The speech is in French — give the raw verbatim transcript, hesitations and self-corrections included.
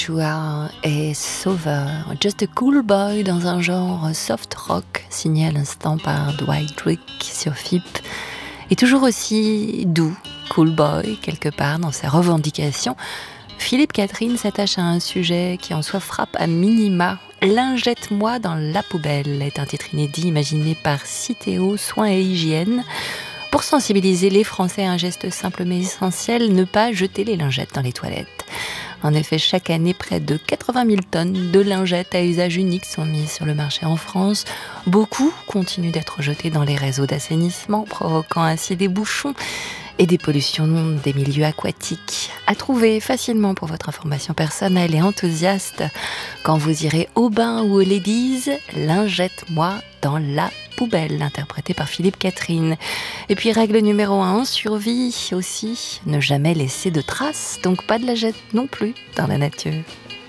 Joshua et Sauveur, Just a Cool Boy dans un genre soft rock, signé à l'instant par Dwight Rick sur F I P, et toujours aussi doux, cool boy quelque part dans ses revendications. Philippe Catherine s'attache à un sujet qui en soi frappe à minima. Lingette-moi dans la poubelle est un titre inédit imaginé par Citeo Soins et Hygiène pour sensibiliser les Français à un geste simple mais essentiel, ne pas jeter les lingettes dans les toilettes. En effet, chaque année, près de quatre-vingt mille tonnes de lingettes à usage unique sont mises sur le marché en France. Beaucoup continuent d'être jetées dans les réseaux d'assainissement, provoquant ainsi des bouchons et des pollutions des milieux aquatiques. À trouver facilement pour votre information personnelle et enthousiaste quand vous irez au bain ou aux ladies, Lingette-moi dans la poubelle, interprété par Philippe Catherine. Et puis règle numéro un, survie aussi, ne jamais laisser de traces, donc pas de la jette non plus dans la nature.